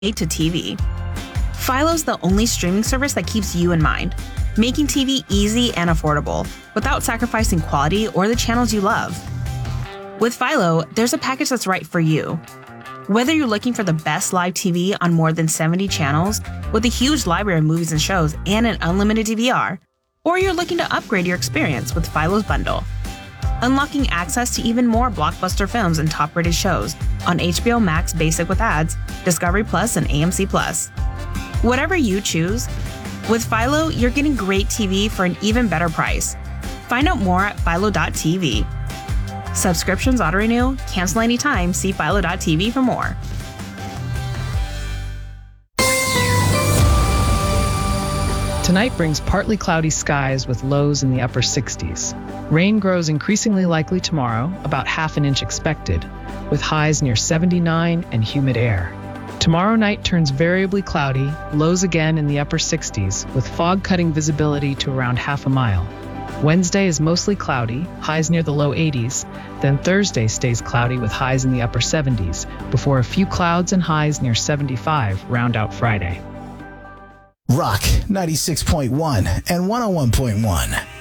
to TV. Philo's the only streaming service that keeps you in mind, making TV easy and affordable without sacrificing quality or the channels you love. With Philo, there's a package that's right for you. Whether you're looking for the best live TV on more than 70 channels with a huge library of movies and shows and an unlimited DVR, or you're looking to upgrade your experience with Philo's bundle, unlocking access to even more blockbuster films and top-rated shows on HBO Max Basic with ads, Discovery Plus, and AMC Plus. Whatever you choose, with Philo, you're getting great TV for an even better price. Find out more at philo.tv. Subscriptions auto-renew, cancel anytime, see philo.tv for more. Tonight brings partly cloudy skies with lows in the upper 60s. Rain grows increasingly likely tomorrow, about half an inch expected, with highs near 79 and humid air. Tomorrow night turns variably cloudy, lows again in the upper 60s, with fog cutting visibility to around half a mile. Wednesday is mostly cloudy, highs near the low 80s. Then Thursday stays cloudy with highs in the upper 70s, before a few clouds and highs near 75 round out Friday. Rock 96.1 and 101.1.